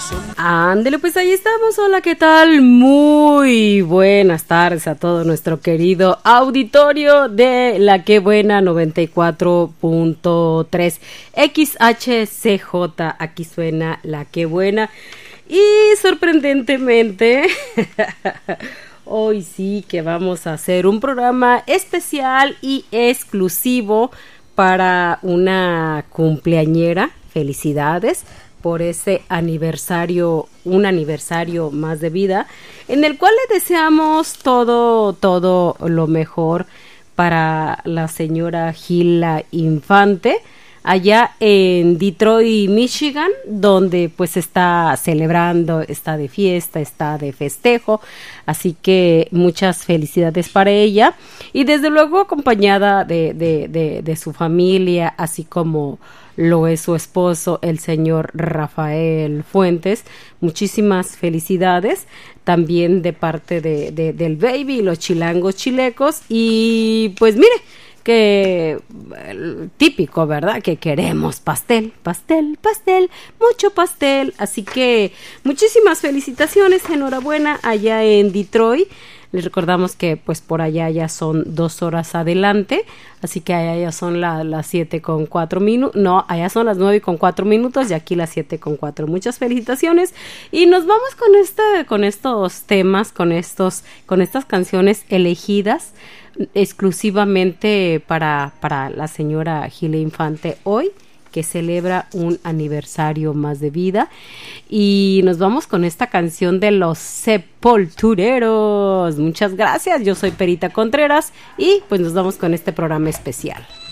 Ándele, pues ahí estamos. Hola, ¿qué tal? Muy buenas tardes a todo nuestro querido auditorio de La Que Buena 94.3 XHCJ. Aquí suena La Que Buena. Y sorprendentemente, hoy sí que vamos a hacer un programa especial y exclusivo para una cumpleañera. Felicidades por ese aniversario, un aniversario más de vida, en el cual le deseamos todo lo mejor para la señora Gila Infante, allá en Detroit, Michigan, donde pues está celebrando, está de fiesta, está de festejo, así que muchas felicidades para ella, y desde luego acompañada de su familia, así como lo es su esposo, el señor Rafael Fuentes. Muchísimas felicidades también de parte del baby, los chilangos chilecos. Y pues mire, que típico, ¿verdad? Que queremos pastel, mucho pastel. Así que muchísimas felicitaciones, enhorabuena allá en Detroit. Les recordamos que pues por allá ya son 2 horas adelante, así que allá ya son las 7:04, no, allá son las 9:04 y aquí las 7:04. Muchas felicitaciones y nos vamos con estos temas, con estas canciones elegidas exclusivamente para la señora Gila Infante hoy, que celebra un aniversario más de vida. Y nos vamos con esta canción de Los Sepultureros. Muchas gracias, yo soy Perita Contreras y pues nos vamos con este programa especial.